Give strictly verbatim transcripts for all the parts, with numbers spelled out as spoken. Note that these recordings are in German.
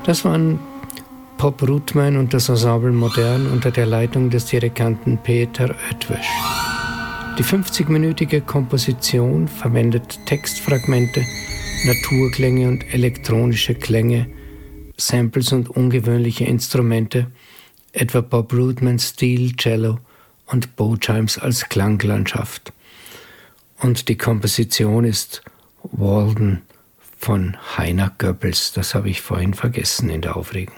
Das waren Pop Ruthmann und das Ensemble Modern unter der Leitung des Diriganten Peter Oetwisch. Die fünfzigminütige Komposition verwendet Textfragmente, Naturklänge und elektronische Klänge, Samples und ungewöhnliche Instrumente, etwa Bob Ruthmans Steel, Cello und Bowchimes als Klanglandschaft. Und die Komposition ist Walden von Heiner Goebbels. Das habe ich vorhin vergessen in der Aufregung.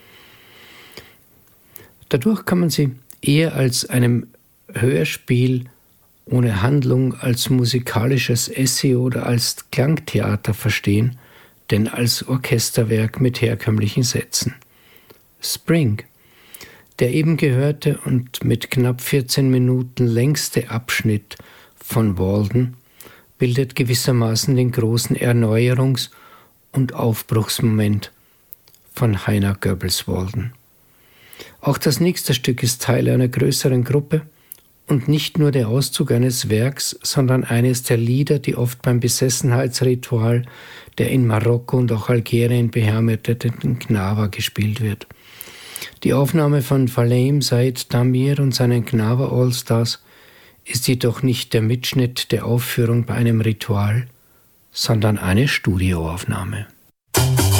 Dadurch kann man sie eher als einem Hörspiel ohne Handlung, als musikalisches Essay oder als Klangtheater verstehen, denn als Orchesterwerk mit herkömmlichen Sätzen. Spring, der eben gehörte und mit knapp vierzehn Minuten längste Abschnitt von Walden, bildet gewissermaßen den großen Erneuerungs- und Aufbruchsmoment von Heiner Goebbels Walden. Auch das nächste Stück ist Teil einer größeren Gruppe und nicht nur der Auszug eines Werks, sondern eines der Lieder, die oft beim Besessenheitsritual der in Marokko und auch Algerien beheimateten Knawa gespielt wird. Die Aufnahme von Faleem Said Damir und seinen Knawa Allstars ist jedoch nicht der Mitschnitt der Aufführung bei einem Ritual, sondern eine Studioaufnahme.